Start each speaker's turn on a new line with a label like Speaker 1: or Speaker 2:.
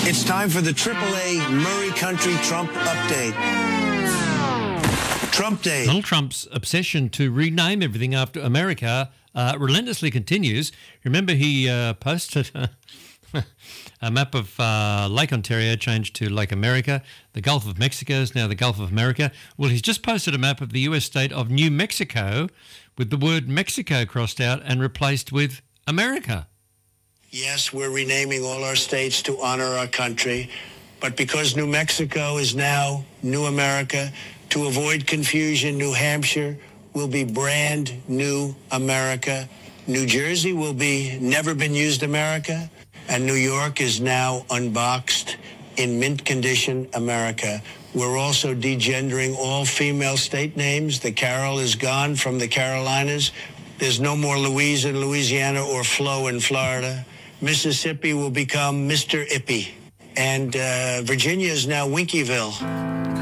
Speaker 1: It's time for the AAA Murray Country Trump Update. Trump Day.
Speaker 2: Donald Trump's obsession to rename everything after America relentlessly continues. Remember, he posted a map of Lake Ontario changed to Lake America. The Gulf of Mexico is now the Gulf of America. Well, he's just posted a map of the US state of New Mexico with the word Mexico crossed out and replaced with America.
Speaker 1: Yes, we're renaming all our states to honor our country, but because New Mexico is now New America, to avoid confusion, New Hampshire will be brand new America. New Jersey will be never been used America, and New York is now unboxed in mint condition America. We're also degendering all female state names. The Carol is gone from the Carolinas. There's no more Louise in Louisiana or Flo in Florida. Mississippi will become Mr. Ippy. And Virginia is now Winkyville.